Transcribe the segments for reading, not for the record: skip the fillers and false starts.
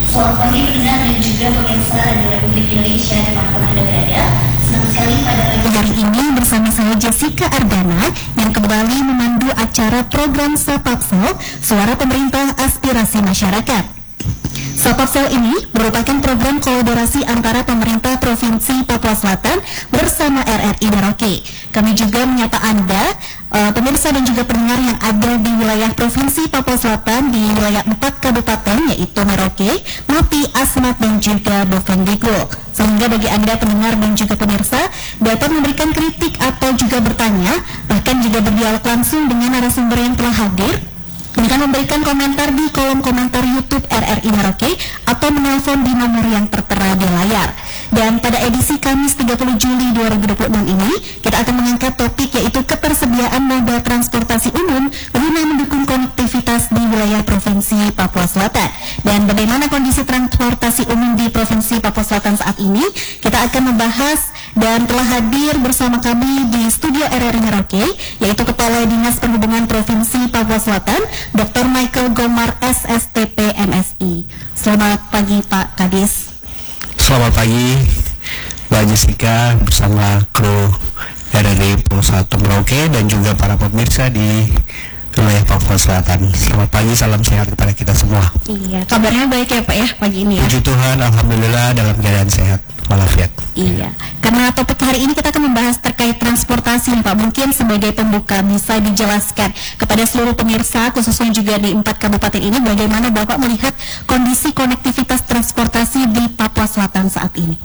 Selamat pagi pendengar dan juga pemirsa Radio Republik Indonesia dimanapun Anda berada. Senang sekali pada pagi hari ini bersama saya Jessica Ardana yang kembali memandu acara program Sapapsel, Suara Pemerintah Aspirasi Masyarakat. Sapapsel ini merupakan program kolaborasi antara pemerintah Provinsi Papua Selatan bersama RRI Merauke. Kami juga menyapa Anda, pemirsa dan juga pendengar yang ada di wilayah Provinsi Papua Selatan di wilayah 4 kabupaten yaitu Merauke, Mapi, Asmat dan juga Bovendigul. Sehingga bagi Anda pendengar dan juga pemirsa dapat memberikan kritik atau juga bertanya, bahkan juga berdialog langsung dengan narasumber yang telah hadir dengan memberikan komentar di kolom komentar YouTube RRI Merauke atau menelpon di nomor yang tertera di layar. Dan pada edisi Kamis 30 Juli 2026 ini, kita akan mengangkat topik yaitu ketersediaan moda transportasi umum guna mendukung konektivitas di wilayah Provinsi Papua Selatan. Dan bagaimana kondisi transportasi umum di Provinsi Papua Selatan saat ini, kita akan membahas dan telah hadir bersama kami di studio RRI Merauke, yaitu Kepala Dinas Perhubungan Provinsi Papua Selatan, Dr. Michael Gomar SSTP MSI. Selamat pagi Pak Kadis. Selamat pagi Mbak Jessica bersama kru RRI Pusat Merauke dan juga para pemirsa di wilayah Papua Selatan. Selamat pagi, salam sehat kepada kita semua. Iya, kabarnya baik ya Pak ya pagi ini ya? Puji Tuhan, alhamdulillah dalam keadaan sehat walafiat. Iya, karena topik hari ini kita akan membahas terkait transportasi Pak. Mungkin sebagai pembuka bisa dijelaskan kepada seluruh pemirsa khususnya juga di 4 kabupaten ini bagaimana Bapak melihat kondisi konektivitas transportasi di Papua Selatan saat ini.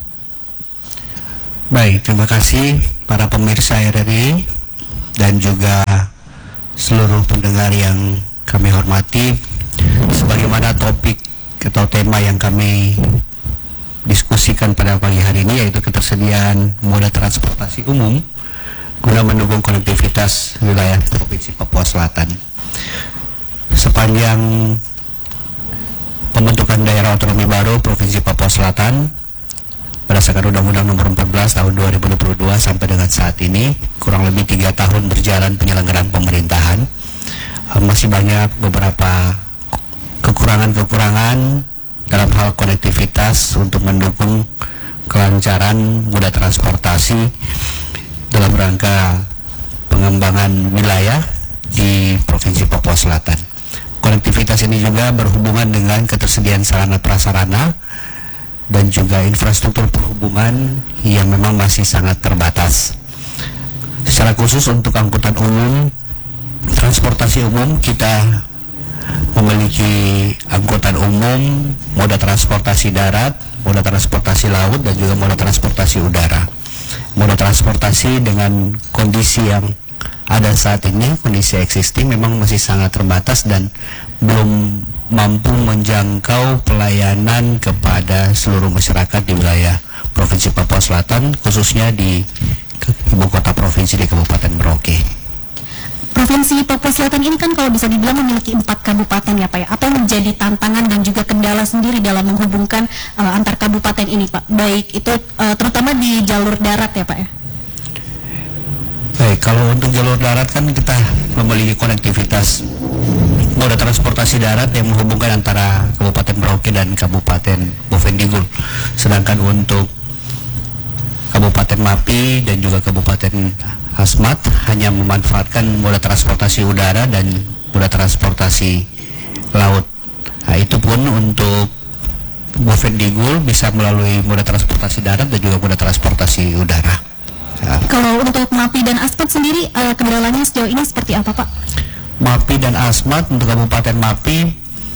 Baik, terima kasih para pemirsa RRI dan juga seluruh pendengar yang kami hormati. Sebagaimana topik atau tema yang kami diskusikan pada pagi hari ini yaitu ketersediaan moda transportasi umum guna mendukung konektivitas wilayah Provinsi Papua Selatan. Sepanjang pembentukan daerah otonomi baru Provinsi Papua Selatan berdasarkan Undang-Undang Nomor 14 Tahun 2022 sampai dengan saat ini kurang lebih 3 tahun berjalan penyelenggaraan pemerintahan, masih banyak beberapa kekurangan dalam hal konektivitas untuk mendukung kelancaran moda transportasi dalam rangka pengembangan wilayah di Provinsi Papua Selatan. Konektivitas ini juga berhubungan dengan ketersediaan sarana prasarana dan juga infrastruktur perhubungan yang memang masih sangat terbatas. Secara khusus untuk angkutan umum, transportasi umum, kita memiliki angkutan umum, moda transportasi darat, moda transportasi laut, dan juga moda transportasi udara. Moda transportasi dengan kondisi yang ada saat ini, kondisi existing memang masih sangat terbatas dan belum mampu menjangkau pelayanan kepada seluruh masyarakat di wilayah Provinsi Papua Selatan, khususnya di ibu kota provinsi di Kabupaten Merauke. Provinsi Papua Selatan ini kan kalau bisa dibilang memiliki 4 kabupaten ya Pak ya. Apa yang menjadi tantangan dan juga kendala sendiri dalam menghubungkan antar kabupaten ini Pak? Baik itu terutama di jalur darat ya Pak ya? Baik, kalau untuk jalur darat kan kita memiliki konektivitas moda transportasi darat yang menghubungkan antara Kabupaten Merauke dan Kabupaten Bovendigul. Sedangkan untuk Kabupaten Mapi dan juga Kabupaten Asmat hanya memanfaatkan moda transportasi udara dan moda transportasi laut. Nah, itu pun untuk Bovendigul bisa melalui moda transportasi darat dan juga moda transportasi udara. Ya. Kalau untuk Mapi dan Asmat sendiri kendalanya sejauh ini seperti apa Pak? Mapi dan Asmat, untuk Kabupaten Mapi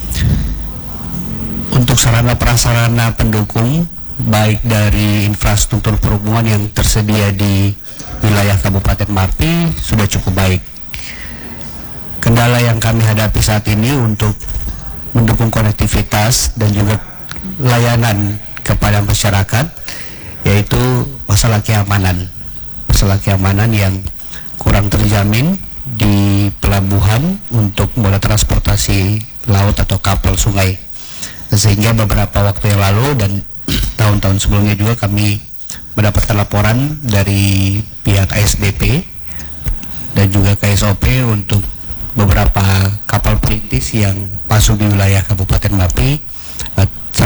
untuk sarana prasarana pendukung baik dari infrastruktur perhubungan yang tersedia di wilayah Kabupaten Mapi sudah cukup baik. Kendala yang kami hadapi saat ini untuk mendukung konektivitas dan juga layanan kepada masyarakat yaitu masalah keamanan. Masalah keamanan yang kurang terjamin di pelabuhan untuk moda transportasi laut atau kapal sungai. Sehingga beberapa waktu yang lalu dan tahun-tahun sebelumnya juga kami mendapatkan laporan dari pihak ASDP dan juga KSOP untuk beberapa kapal perintis yang masuk di wilayah Kabupaten Mapi. Sampai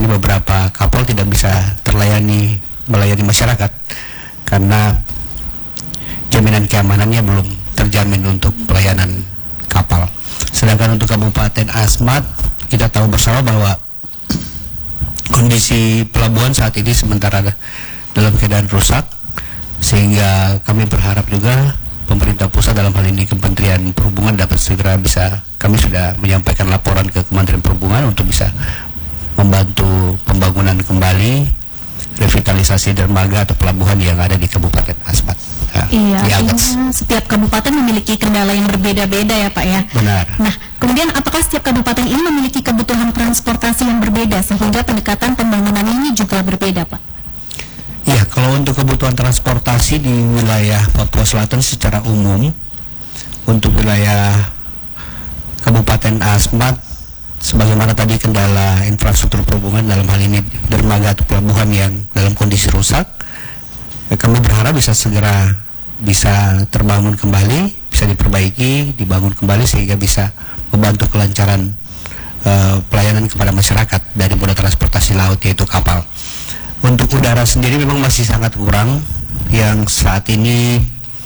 ini beberapa kapal tidak bisa melayani masyarakat karena jaminan keamanannya belum terjamin untuk pelayanan kapal. Sedangkan untuk Kabupaten Asmat, kita tahu bersama bahwa kondisi pelabuhan saat ini sementara dalam keadaan rusak, sehingga kami berharap juga pemerintah pusat, dalam hal ini Kementerian Perhubungan, dapat segera kami sudah menyampaikan laporan ke Kementerian Perhubungan untuk bisa membantu pembangunan kembali revitalisasi dermaga atau pelabuhan yang ada di Kabupaten Asmat. Iya, artinya setiap kabupaten memiliki kendala yang berbeda-beda ya Pak ya. Benar. Nah, kemudian apakah setiap kabupaten ini memiliki kebutuhan transportasi yang berbeda sehingga pendekatan pembangunan ini juga berbeda Pak? Ya, kalau untuk kebutuhan transportasi di wilayah Papua Selatan secara umum, untuk wilayah Kabupaten Asmat, sebagaimana tadi kendala infrastruktur perhubungan, dalam hal ini dermaga atau pelabuhan yang dalam kondisi rusak, kami berharap bisa terbangun kembali, bisa diperbaiki, dibangun kembali sehingga bisa membantu kelancaran pelayanan kepada masyarakat dari moda transportasi laut, yaitu kapal. Untuk udara sendiri memang masih sangat kurang, yang saat ini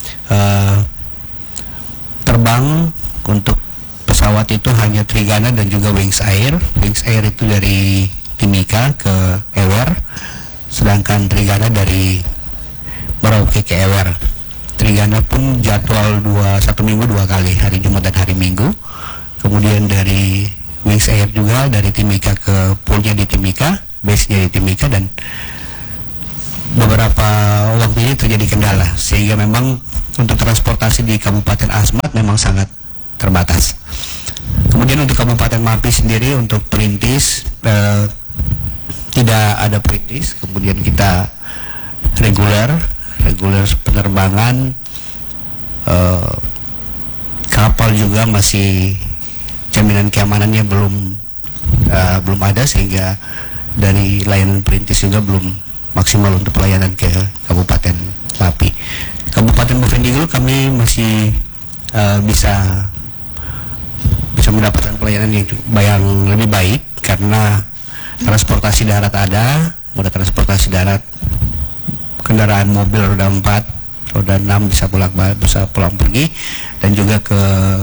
terbang untuk pesawat itu hanya Trigana dan juga Wings Air. Wings Air itu dari Timika ke Ewer, sedangkan Trigana dari Merauke ke Ewer. Trigana pun jadwal satu minggu 2 kali, hari Jumat dan hari Minggu. Kemudian dari Wings Air juga dari Timika ke poolnya di Timika, base-nya di Timika, dan beberapa waktu ini terjadi kendala sehingga memang untuk transportasi di Kabupaten Asmat memang sangat terbatas. Kemudian untuk Kabupaten Mapi sendiri, untuk perintis tidak ada perintis. Kemudian kita reguler penerbangan, kapal juga masih jaminan keamanannya belum ada, sehingga dari layanan perintis juga belum maksimal untuk pelayanan ke Kabupaten Mapi. Kabupaten Bovendigul kami masih bisa mendapatkan pelayanan yang lebih baik karena transportasi darat ada, moda transportasi darat, kendaraan mobil roda 4, roda 6 bisa pulang pergi, dan juga ke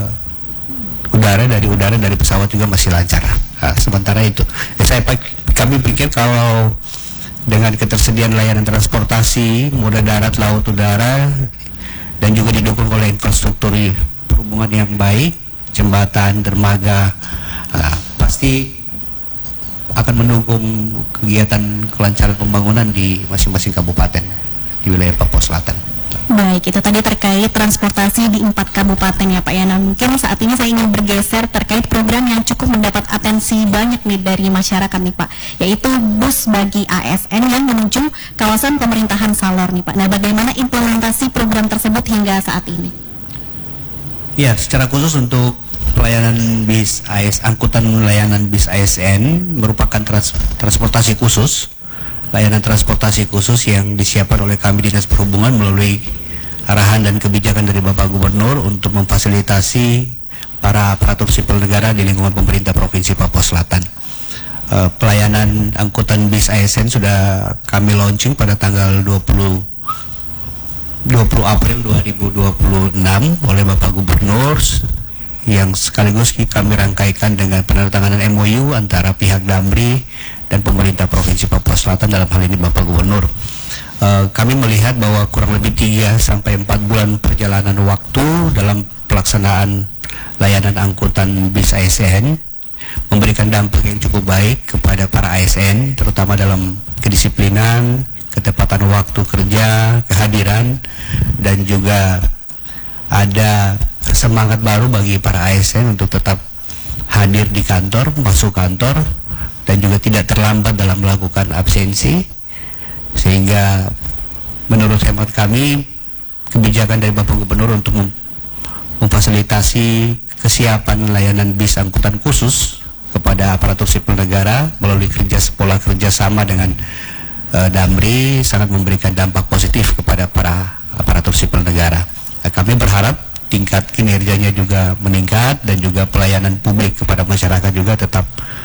udara dari pesawat juga masih lancar. Sementara itu, kami pikir kalau dengan ketersediaan layanan transportasi moda darat, laut, udara, dan juga didukung oleh infrastruktur perhubungan yang baik, jembatan, dermaga, pasti akan mendukung kegiatan kelancaran pembangunan di masing-masing kabupaten di wilayah Papua Selatan. Baik, itu tadi terkait transportasi di 4 kabupaten ya Pak ya. Nah, mungkin saat ini saya ingin bergeser terkait program yang cukup mendapat atensi banyak nih dari masyarakat nih Pak, yaitu bus bagi ASN yang menuju kawasan pemerintahan Salor nih Pak. Nah, bagaimana implementasi program tersebut hingga saat ini? Ya, secara khusus untuk pelayanan angkutan layanan bis ASN merupakan transportasi khusus, layanan transportasi khusus yang disiapkan oleh kami Dinas Perhubungan melalui arahan dan kebijakan dari Bapak Gubernur untuk memfasilitasi para aparatur sipil negara di lingkungan pemerintah Provinsi Papua Selatan. Pelayanan angkutan bis ASN sudah kami launching pada tanggal 20 April 2026 oleh Bapak Gubernur, yang sekaligus kami rangkaikan dengan penandatanganan MOU antara pihak Damri dan pemerintah Provinsi Papua Selatan, dalam hal ini Bapak Gubernur. Kami melihat bahwa kurang lebih 3-4 bulan perjalanan waktu dalam pelaksanaan layanan angkutan bis ASN memberikan dampak yang cukup baik kepada para ASN, terutama dalam kedisiplinan, ketepatan waktu kerja, kehadiran, dan juga ada semangat baru bagi para ASN untuk tetap hadir di kantor, masuk kantor, dan juga tidak terlambat dalam melakukan absensi. Sehingga menurut hemat kami, kebijakan dari Bapak Gubernur untuk memfasilitasi kesiapan layanan bis angkutan khusus kepada aparatur sipil negara melalui pola kerjasama dengan Damri sangat memberikan dampak positif kepada para aparatur sipil negara. Kami berharap tingkat kinerjanya juga meningkat dan juga pelayanan publik kepada masyarakat juga tetap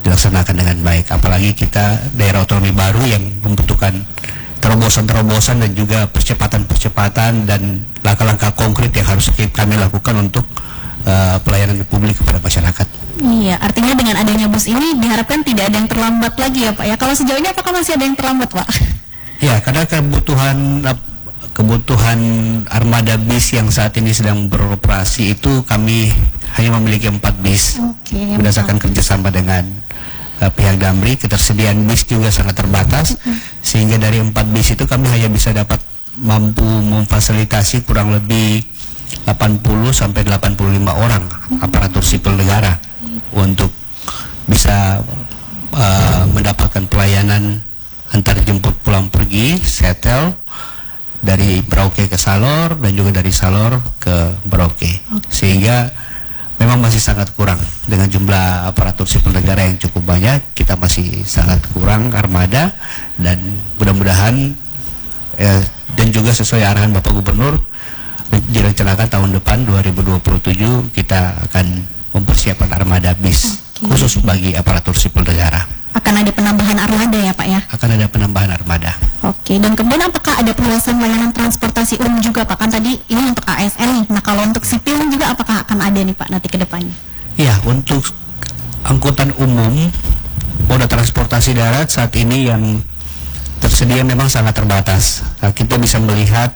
dilaksanakan dengan baik. Apalagi kita daerah otonomi baru yang membutuhkan terobosan-terobosan dan juga percepatan-percepatan dan langkah-langkah konkret yang harus kami lakukan untuk pelayanan publik kepada masyarakat. Iya, artinya dengan adanya bus ini diharapkan tidak ada yang terlambat lagi ya Pak ya. Kalau sejauh ini apakah masih ada yang terlambat Pak? Ya, karena kebutuhan armada bis yang saat ini sedang beroperasi itu kami hanya memiliki 4 bis. Berdasarkan kerjasama dengan pihak Damri, ketersediaan bis juga sangat terbatas, sehingga dari 4 bis itu kami hanya bisa mampu memfasilitasi kurang lebih 80 sampai 85 orang aparatur sipil negara untuk bisa mendapatkan pelayanan antar jemput pulang pergi, shuttle dari Merauke ke Salor dan juga dari Salor ke Merauke, sehingga memang masih sangat kurang dengan jumlah aparatur sipil negara yang cukup banyak. Kita masih sangat kurang armada, dan mudah-mudahan dan juga sesuai arahan Bapak Gubernur direncanakan tahun depan 2027 kita akan mempersiapkan armada bis khusus bagi aparatur sipil negara. Akan ada penambahan armada ya Pak ya? Akan ada penambahan armada. Oke, dan kemudian apakah ada perluasan layanan transportasi umum juga Pak? Kan tadi ini untuk ASN nih, nah kalau untuk sipil juga apakah akan ada nih Pak nanti ke depannya? Ya, untuk angkutan umum, moda transportasi darat saat ini yang tersedia memang sangat terbatas. Nah, kita bisa melihat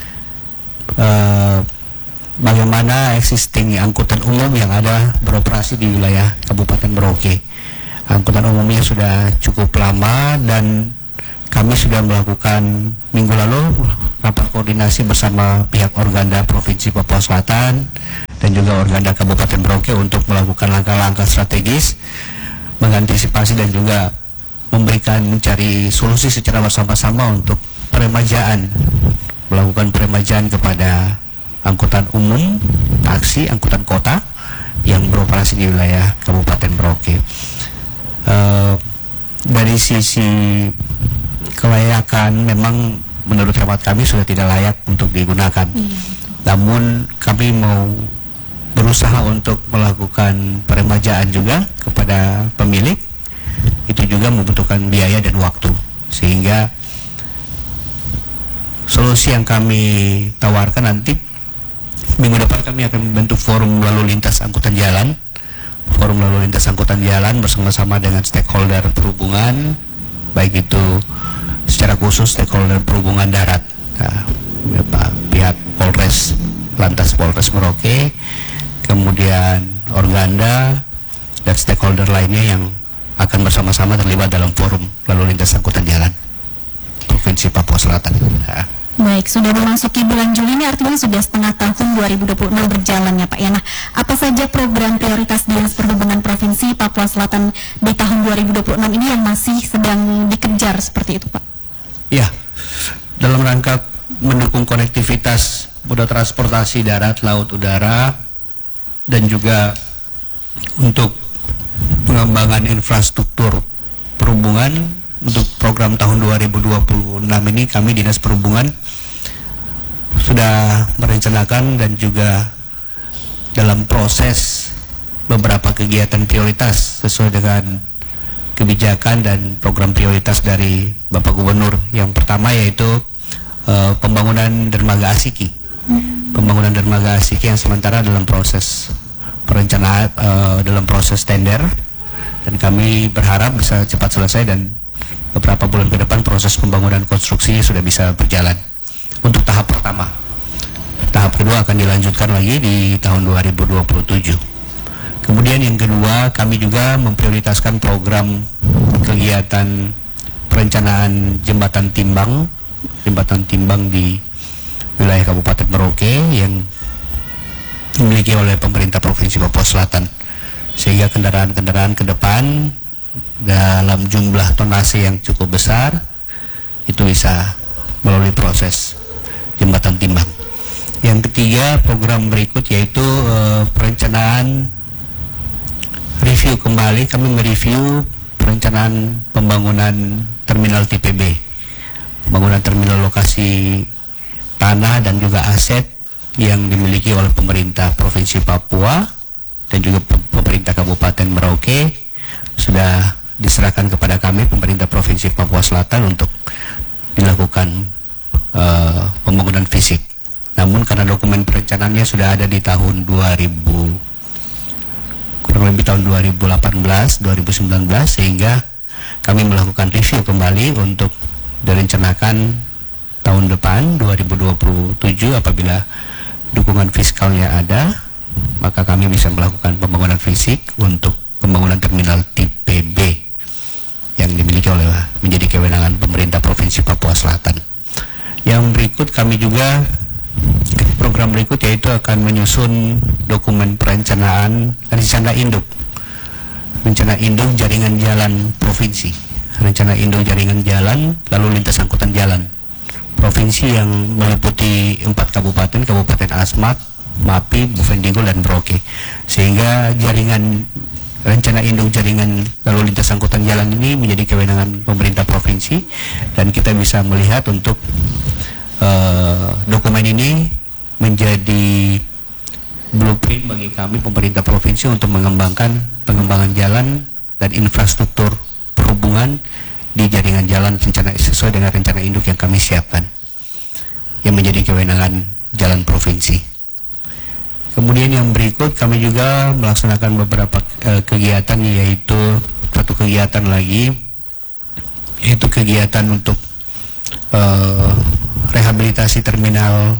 bagaimana existing angkutan umum yang ada beroperasi di wilayah Kabupaten Merauke. Angkutan umumnya sudah cukup lama, dan kami sudah melakukan minggu lalu rapat koordinasi bersama pihak Organda Provinsi Papua Selatan dan juga Organda Kabupaten Merauke untuk melakukan langkah-langkah strategis mengantisipasi dan juga mencari solusi secara bersama-sama untuk melakukan peremajaan kepada angkutan umum, taksi, angkutan kota yang beroperasi di wilayah Kabupaten Merauke. Dari sisi kelayakan memang menurut hemat kami sudah tidak layak untuk digunakan. Namun kami mau berusaha untuk melakukan peremajaan juga kepada pemilik. Itu juga membutuhkan biaya dan waktu, sehingga solusi yang kami tawarkan nanti minggu depan kami akan membentuk forum lalu lintas angkutan jalan. Forum lalu lintas angkutan jalan bersama-sama dengan stakeholder perhubungan, baik itu secara khusus stakeholder perhubungan darat, pihak Polres, Lantas Polres Merauke, kemudian Organda dan stakeholder lainnya yang akan bersama-sama terlibat dalam forum lalu lintas angkutan jalan Provinsi Papua Selatan. Baik, sudah memasuki bulan Juli ini, artinya sudah setengah tahun 2026 berjalan ya Pak ya. Nah, apa saja program prioritas Dinas Perhubungan Provinsi Papua Selatan di tahun 2026 ini yang masih sedang dikejar seperti itu Pak? Ya, dalam rangka mendukung konektivitas moda transportasi darat, laut, udara, dan juga untuk pengembangan infrastruktur perhubungan untuk program tahun 2026 ini, kami Dinas Perhubungan sudah merencanakan dan juga dalam proses beberapa kegiatan prioritas sesuai dengan kebijakan dan program prioritas dari Bapak Gubernur. Yang pertama yaitu pembangunan dermaga Asiki. Pembangunan dermaga Asiki yang sementara dalam proses perencanaan, dalam proses tender, dan kami berharap bisa cepat selesai dan beberapa bulan ke depan proses pembangunan konstruksinya sudah bisa berjalan untuk tahap pertama. Tahap kedua akan dilanjutkan lagi di tahun 2027. Kemudian yang kedua, kami juga memprioritaskan program kegiatan perencanaan jembatan timbang di wilayah Kabupaten Merauke yang dimiliki oleh pemerintah Provinsi Papua Selatan, sehingga kendaraan-kendaraan ke depan dalam jumlah tonase yang cukup besar itu bisa melalui proses jembatan timbang. Yang ketiga, program berikut yaitu perencanaan review kembali. Kami mereview perencanaan pembangunan terminal TPB, pembangunan terminal lokasi tanah dan juga aset yang dimiliki oleh pemerintah Provinsi Papua dan juga pemerintah Kabupaten Merauke sudah diserahkan kepada kami pemerintah Provinsi Papua Selatan untuk dilakukan pembangunan fisik. Namun karena dokumen perencanaannya sudah ada di tahun 2000, kurang lebih tahun 2018, 2019, sehingga kami melakukan review kembali untuk direncanakan tahun depan 2027 apabila dukungan fiskalnya ada, maka kami bisa melakukan pembangunan fisik untuk pembangunan terminal tipe B yang dimiliki oleh menjadi kewenangan pemerintah Provinsi Papua Selatan. Yang berikut kami juga program berikut yaitu akan menyusun dokumen perencanaan rencana induk jaringan jalan provinsi, rencana induk jaringan jalan lalu lintas angkutan jalan provinsi yang meliputi 4 kabupaten, Kabupaten Asmat, Mapi, Bovendigul, dan Merauke, sehingga rencana induk jaringan lalu lintas angkutan jalan ini menjadi kewenangan pemerintah provinsi, dan kita bisa melihat untuk dokumen ini menjadi blueprint bagi kami pemerintah provinsi untuk pengembangan jalan dan infrastruktur perhubungan di jaringan jalan sesuai dengan rencana induk yang kami siapkan yang menjadi kewenangan jalan provinsi. Kemudian yang berikut kami juga melaksanakan beberapa kegiatan, yaitu satu kegiatan lagi yaitu kegiatan untuk rehabilitasi terminal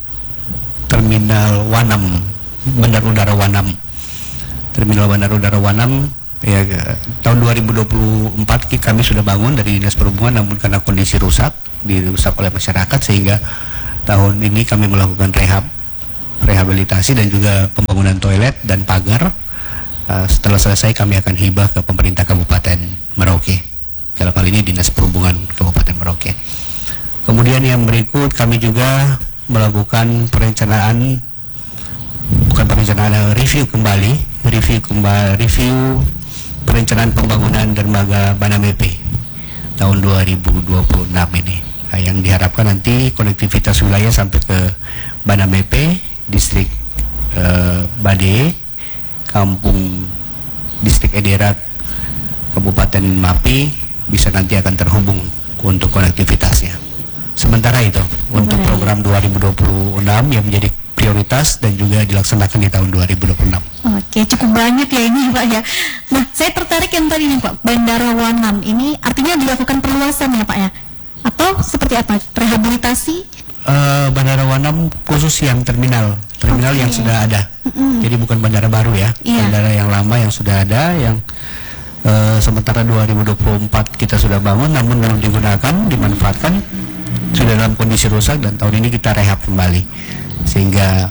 Wanam, Bandar Udara Wanam. Terminal Bandar Udara Wanam ya, tahun 2024 kami sudah bangun dari Dinas Perhubungan, namun karena kondisi dirusak oleh masyarakat, sehingga tahun ini kami melakukan rehabilitasi dan juga pembangunan toilet dan pagar. Setelah selesai kami akan hibah ke pemerintah Kabupaten Merauke, dalam hal ini Dinas Perhubungan Kabupaten Merauke. Kemudian yang berikut kami juga melakukan review perencanaan pembangunan dermaga Banamepe tahun 2026 ini, yang diharapkan nanti konektivitas wilayah sampai ke Banamepe, distrik Bade, kampung distrik Ederat, Kabupaten Mapi bisa nanti akan terhubung untuk konektivitasnya. Sementara itu untuk program 2026 yang menjadi prioritas dan juga dilaksanakan di tahun 2026. Oke, cukup banyak ya ini Pak ya. Nah, saya tertarik yang tadi nih Pak, Bandara Wanam ini artinya dilakukan perluasan ya Pak ya? Atau seperti apa? Rehabilitasi? Bandara Wanam khusus yang terminal yang sudah ada. Jadi bukan bandara baru ya, bandara yang lama yang sudah ada, yang sementara 2024 kita sudah bangun namun belum digunakan, dimanfaatkan, sudah dalam kondisi rusak, dan tahun ini kita rehab kembali sehingga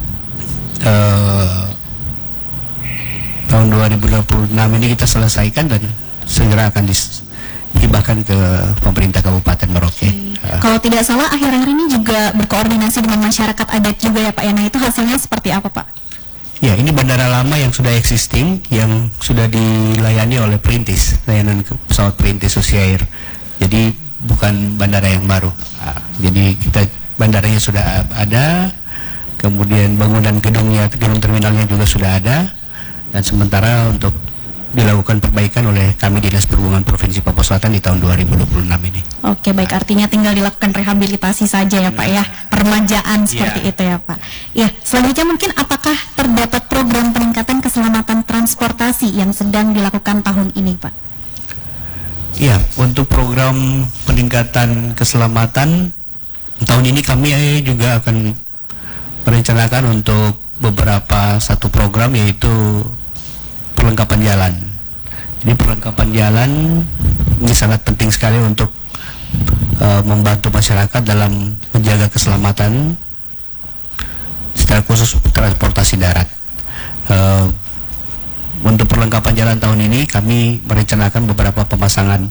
tahun 2026 ini kita selesaikan dan segera akan dihibahkan ke pemerintah Kabupaten Merauke. Kalau tidak salah akhir-akhir ini juga berkoordinasi dengan masyarakat adat juga ya Pak ya. Nah itu hasilnya seperti apa Pak? Ya, ini bandara lama yang sudah existing, yang sudah dilayani oleh Perintis, layanan pesawat Perintis Susi Air. Jadi bukan bandara yang baru. Jadi bandaranya sudah ada, kemudian bangunan gedung terminalnya juga sudah ada, dan sementara untuk dilakukan perbaikan oleh kami Dinas Perhubungan Provinsi Papua Selatan di tahun 2026 ini. Oke, baik, artinya tinggal dilakukan rehabilitasi saja ya Pak ya, permajaan seperti itu ya Pak. Ya, selanjutnya mungkin apakah terdapat program peningkatan keselamatan transportasi yang sedang dilakukan tahun ini Pak? Ya, untuk program peningkatan keselamatan tahun ini kami juga akan merencanakan untuk satu program, yaitu perlengkapan jalan. Jadi perlengkapan jalan ini sangat penting sekali untuk membantu masyarakat dalam menjaga keselamatan secara khusus transportasi darat. Untuk perlengkapan jalan tahun ini kami merencanakan beberapa pemasangan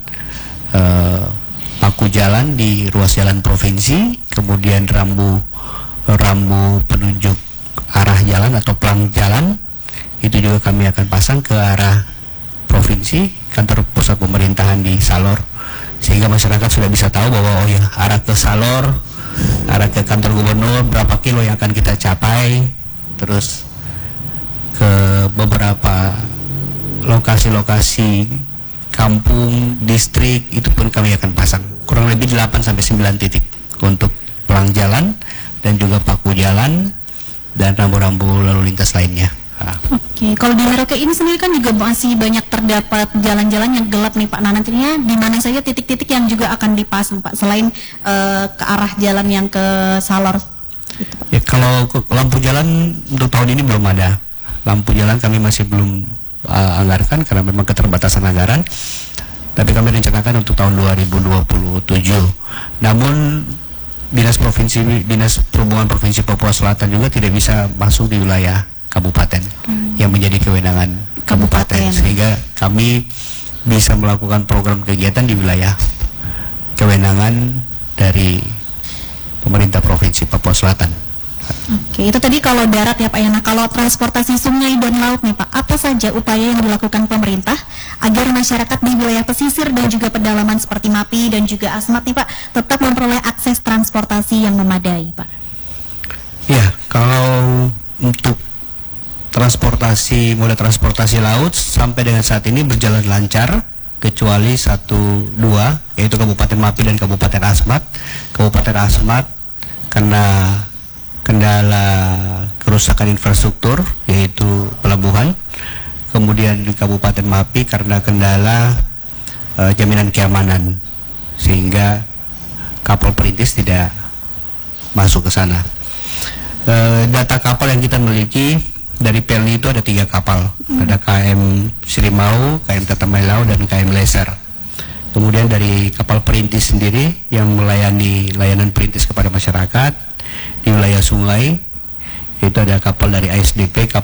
paku jalan di ruas jalan provinsi, kemudian rambu penunjuk arah jalan atau pelang jalan itu juga kami akan pasang ke arah provinsi, kantor pusat pemerintahan di Salor, sehingga masyarakat sudah bisa tahu bahwa arah ke Salor, arah ke kantor gubernur berapa kilo yang akan kita capai, terus ke beberapa lokasi-lokasi kampung, distrik itu pun kami akan pasang kurang lebih 8-9 titik untuk pelang jalan dan juga paku jalan dan rambu-rambu lalu lintas lainnya. Oke, kalau di Merauke ini sendiri kan juga masih banyak terdapat jalan-jalan yang gelap nih Pak. Nah nantinya di mana saja titik-titik yang juga akan dipasang Pak, selain ke arah jalan yang ke Salor gitu, Pak? Ya, kalau lampu jalan untuk tahun ini belum ada. Lampu jalan kami masih belum anggarkan karena memang keterbatasan anggaran. Tapi kami rencanakan untuk tahun 2027. Namun Dinas Perhubungan Provinsi Papua Selatan juga tidak bisa masuk di wilayah kabupaten yang menjadi kewenangan kabupaten, sehingga kami bisa melakukan program kegiatan di wilayah kewenangan dari pemerintah Provinsi Papua Selatan. Oke, itu tadi kalau darat ya Pak ya. Nah kalau transportasi sungai dan laut nih Pak, apa saja upaya yang dilakukan pemerintah agar masyarakat di wilayah pesisir dan juga pedalaman seperti Mapi dan juga Asmat nih Pak tetap memperoleh akses transportasi yang memadai Pak? Ya, kalau untuk moda transportasi laut sampai dengan saat ini berjalan lancar, kecuali 1-2 yaitu Kabupaten Mapi dan Kabupaten Asmat. Kabupaten Asmat karena kendala kerusakan infrastruktur yaitu pelabuhan, kemudian di Kabupaten Mapi karena kendala jaminan keamanan sehingga kapal perintis tidak masuk ke sana. Data kapal yang kita miliki dari Pelni itu ada 3 kapal, ada KM Sirimau, KM Tatamailau, dan KM Leser. Kemudian dari kapal perintis sendiri yang melayani layanan perintis kepada masyarakat di wilayah sungai, itu ada kapal dari ASDP,